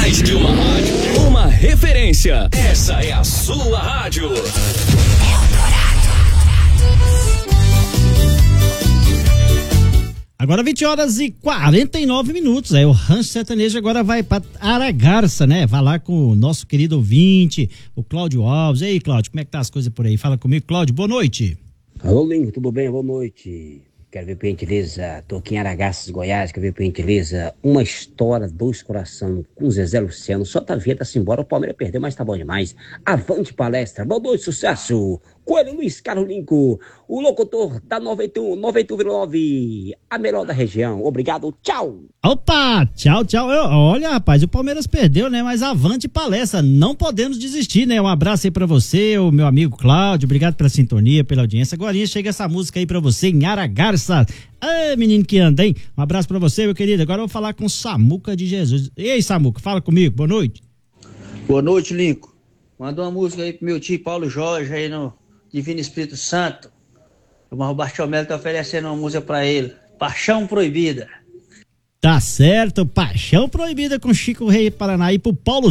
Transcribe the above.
Mais que uma rádio, uma referência. Essa é a sua rádio. Agora 20h49. O Rancho Sertanejo agora vai para Aragarça, né? Vai lá com o nosso querido ouvinte, o Cláudio Alves. E aí, Cláudio, como é que tá as coisas por aí? Fala comigo, Cláudio, boa noite. Alô, Lingo, tudo bem? Boa noite. Quero ver, por gentileza, tô aqui em Aragaças, Goiás, quero ver, por gentileza, Uma História, Dois Coração, com Zezé Luciano. Só tá vinheta-se embora, o Palmeiras perdeu, mas tá bom demais. Avante palestra, boa noite, sucesso. Coelho Luiz Carolinco, o locutor da 91,9, a melhor da região. Obrigado, tchau. Opa, tchau. Olha, rapaz, o Palmeiras perdeu, né? Mas avante palestra, não podemos desistir, né? Um abraço aí pra você, o meu amigo Cláudio, obrigado pela sintonia, pela audiência. Agora chega essa música aí pra você em Aragarça. Ai, menino que anda, hein? Um abraço pra você, meu querido. Agora eu vou falar com Samuca de Jesus. E aí, Samuca, fala comigo, boa noite. Boa noite, Linco. Manda uma música aí pro meu tio Paulo Jorge aí no Divino Espírito Santo. O Marro Bartolomeu tá oferecendo uma música pra ele. Paixão Proibida. Tá certo, Paixão Proibida com Chico Rei Paraná e pro Paulo